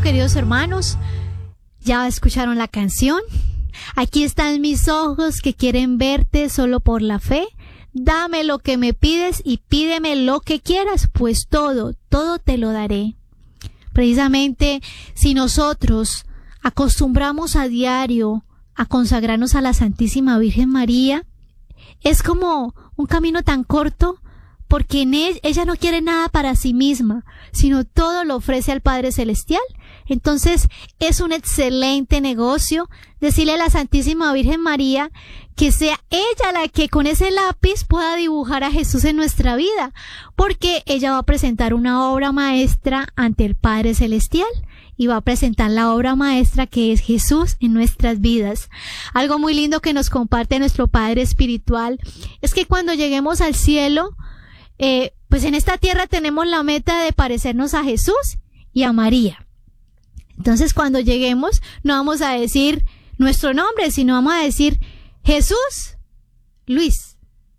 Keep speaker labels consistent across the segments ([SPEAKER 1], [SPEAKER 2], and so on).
[SPEAKER 1] queridos hermanos, ya escucharon la canción. Aquí están mis ojos que quieren verte solo por la fe. Dame lo que me pides y pídeme lo que quieras, pues todo te lo daré. Precisamente, si nosotros acostumbramos a diario a consagrarnos a la Santísima Virgen María, es como un camino tan corto, porque en ella no quiere nada para sí misma, sino todo lo ofrece al Padre Celestial. Entonces es un excelente negocio decirle a la Santísima Virgen María que sea ella la que con ese lápiz pueda dibujar a Jesús en nuestra vida, porque ella va a presentar una obra maestra ante el Padre Celestial y va a presentar la obra maestra que es Jesús en nuestras vidas. Algo muy lindo que nos comparte nuestro Padre Espiritual es que cuando lleguemos al cielo, pues en esta tierra tenemos la meta de parecernos a Jesús y a María. Entonces cuando lleguemos no vamos a decir nuestro nombre, sino vamos a decir Jesús Luis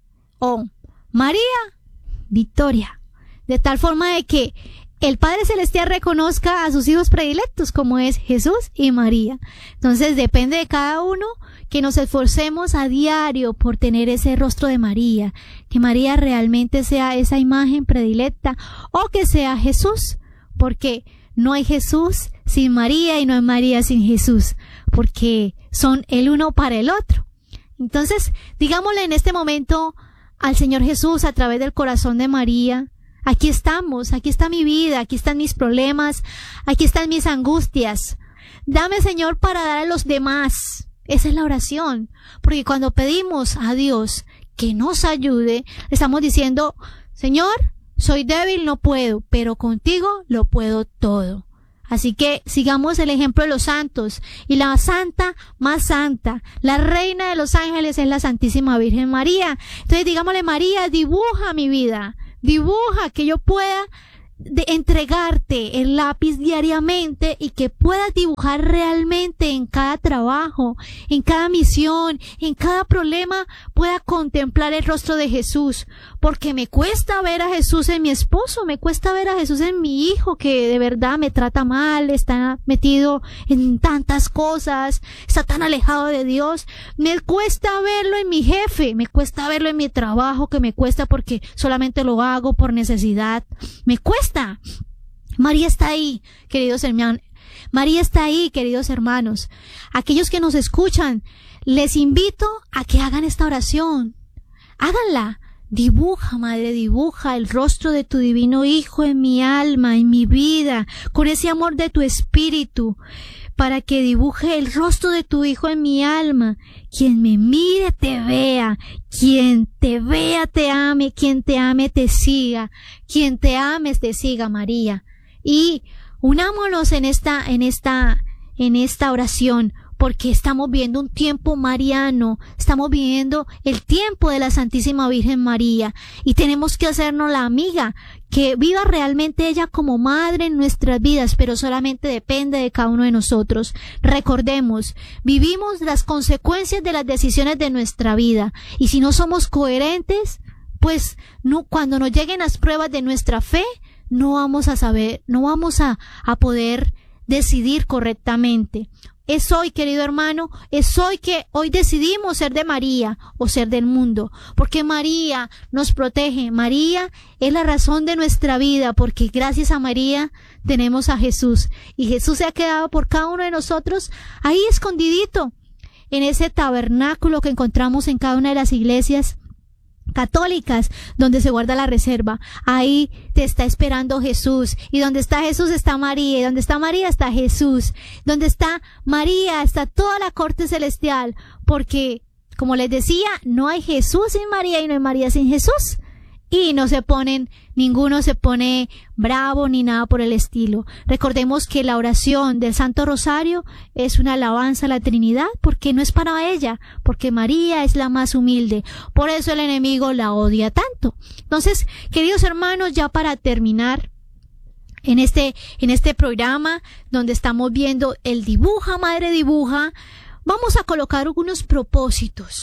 [SPEAKER 1] o María Victoria, de tal forma de que el Padre Celestial reconozca a sus hijos predilectos como es Jesús y María. Entonces depende de cada uno que nos esforcemos a diario por tener ese rostro de María, que María realmente sea esa imagen predilecta o que sea Jesús, porque no hay Jesús sin María y no hay María sin Jesús, porque son el uno para el otro. Entonces, digámosle en este momento al Señor Jesús a través del corazón de María: aquí estamos, aquí está mi vida, aquí están mis problemas, aquí están mis angustias. Dame, Señor, para dar a los demás. Esa es la oración, porque cuando pedimos a Dios que nos ayude, estamos diciendo: Señor, soy débil, no puedo, pero contigo lo puedo todo. Así que sigamos el ejemplo de los santos, y la santa más santa, la reina de los ángeles, es la Santísima Virgen María. Entonces digámosle: María, dibuja mi vida, dibuja que yo pueda entregarte el lápiz diariamente y que puedas dibujar realmente en cada trabajo, en cada misión, en cada problema, pueda contemplar el rostro de Jesús, porque me cuesta ver a Jesús en mi esposo, me cuesta ver a Jesús en mi hijo que de verdad me trata mal, está metido en tantas cosas, está tan alejado de Dios. Me cuesta verlo en mi jefe, me cuesta verlo en mi trabajo, que me cuesta porque solamente lo hago por necesidad, me cuesta. María está ahí, queridos hermanos. María está ahí, queridos hermanos. Aquellos que nos escuchan, les invito a que hagan esta oración. Háganla. Dibuja, Madre, dibuja el rostro de tu divino Hijo en mi alma, en mi vida, con ese amor de tu Espíritu, para que dibuje el rostro de tu Hijo en mi alma. Quien me mire te vea, quien te vea te ame, quien te ame te siga, quien te ames te siga, María. Y unámonos en esta oración, porque estamos viendo un tiempo mariano, estamos viviendo el tiempo de la Santísima Virgen María, y tenemos que hacernos la amiga, que viva realmente ella como madre en nuestras vidas, pero solamente depende de cada uno de nosotros. Recordemos, vivimos las consecuencias de las decisiones de nuestra vida, y si no somos coherentes, pues no, cuando nos lleguen las pruebas de nuestra fe, no vamos a saber, no vamos a poder decidir correctamente. Es hoy, querido hermano, es hoy que hoy decidimos ser de María o ser del mundo, porque María nos protege. María es la razón de nuestra vida, porque gracias a María tenemos a Jesús, y Jesús se ha quedado por cada uno de nosotros ahí escondidito en ese tabernáculo que encontramos en cada una de las iglesias católicas, donde se guarda la reserva. Ahí te está esperando Jesús, y donde está Jesús está María, y donde está María está Jesús, donde está María está toda la corte celestial, porque como les decía, no hay Jesús sin María y no hay María sin Jesús. Y ninguno se pone bravo ni nada por el estilo. Recordemos que la oración del Santo Rosario es una alabanza a la Trinidad, porque no es para ella, porque María es la más humilde. Por eso el enemigo la odia tanto. Entonces, queridos hermanos, ya para terminar, en este programa donde estamos viendo el dibuja, Madre, dibuja, vamos a colocar algunos propósitos.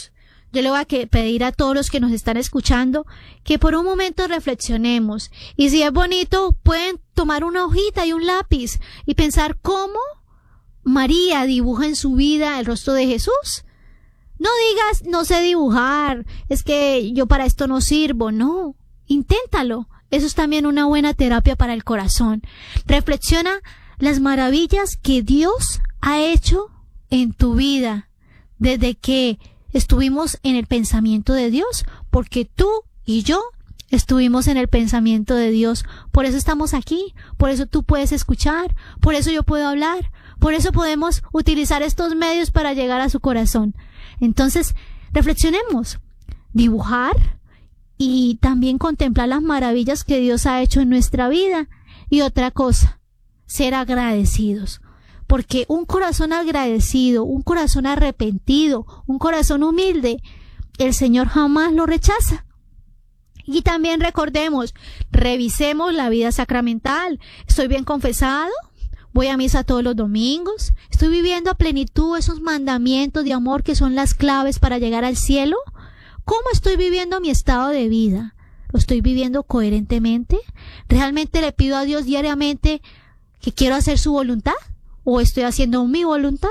[SPEAKER 1] yo le voy a pedir a todos los que nos están escuchando que por un momento reflexionemos. Y si es bonito, pueden tomar una hojita y un lápiz y pensar cómo María dibuja en su vida el rostro de Jesús. No digas, no sé dibujar, es que yo para esto no sirvo. No, inténtalo. Eso es también una buena terapia para el corazón. Reflexiona las maravillas que Dios ha hecho en tu vida desde que estuvimos en el pensamiento de Dios, porque tú y yo estuvimos en el pensamiento de Dios. Por eso estamos aquí, por eso tú puedes escuchar, por eso yo puedo hablar, por eso podemos utilizar estos medios para llegar a su corazón. Entonces, reflexionemos, dibujar y también contemplar las maravillas que Dios ha hecho en nuestra vida. Y otra cosa, ser agradecidos. Porque un corazón agradecido, un corazón arrepentido, un corazón humilde, el Señor jamás lo rechaza. Y también recordemos, revisemos la vida sacramental. ¿Estoy bien confesado? ¿Voy a misa todos los domingos? ¿Estoy viviendo a plenitud esos mandamientos de amor que son las claves para llegar al cielo? ¿Cómo estoy viviendo mi estado de vida? ¿Lo estoy viviendo coherentemente? ¿Realmente le pido a Dios diariamente que quiero hacer su voluntad? ¿O estoy haciendo mi voluntad?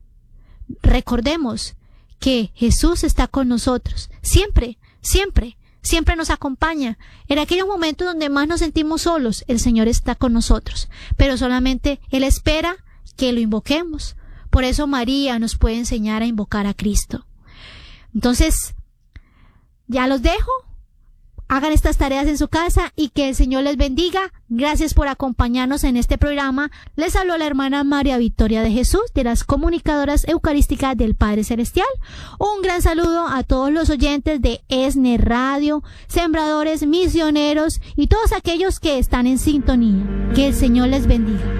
[SPEAKER 1] Recordemos que Jesús está con nosotros. Siempre, siempre, siempre nos acompaña. En aquellos momentos donde más nos sentimos solos, el Señor está con nosotros. Pero solamente Él espera que lo invoquemos. Por eso María nos puede enseñar a invocar a Cristo. Entonces, ya los dejo. Hagan estas tareas en su casa y que el Señor les bendiga. Gracias por acompañarnos en este programa. Les habló la hermana María Victoria de Jesús, de las comunicadoras eucarísticas del Padre Celestial. Un gran saludo a todos los oyentes de ESNE Radio, sembradores, misioneros y todos aquellos que están en sintonía. Que el Señor les bendiga.